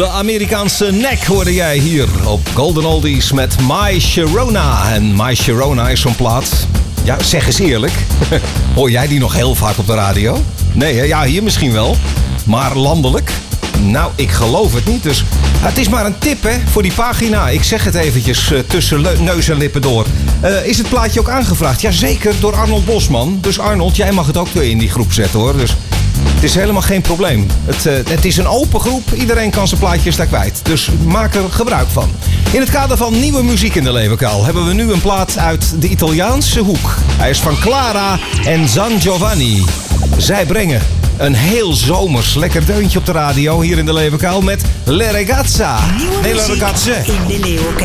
De Amerikaanse nek hoorde jij hier op Golden Oldies met My Sharona. En My Sharona is zo'n plaat. Ja, zeg eens eerlijk. Hoor jij die nog heel vaak op de radio? Nee, hè? Ja, hier misschien wel. Maar landelijk? Nou, ik geloof het niet. Dus het is maar een tip, hè, voor die pagina. Ik zeg het eventjes tussen neus en lippen door. Is het plaatje ook aangevraagd? Jazeker, door Arnold Bosman. Dus Arnold, jij mag het ook weer in die groep zetten, hoor. Dus het is helemaal geen probleem. Het is een open groep. Iedereen kan zijn plaatjes daar kwijt. Dus maak er gebruik van. In het kader van nieuwe muziek in de Leeuwenkuil hebben we nu een plaat uit de Italiaanse hoek. Hij is van Clara en San Giovanni. Zij brengen een heel zomers lekker deuntje op de radio hier in de Leeuwenkuil met Le Ragazza. Nieuwe muziek in de Leeuwenkuil.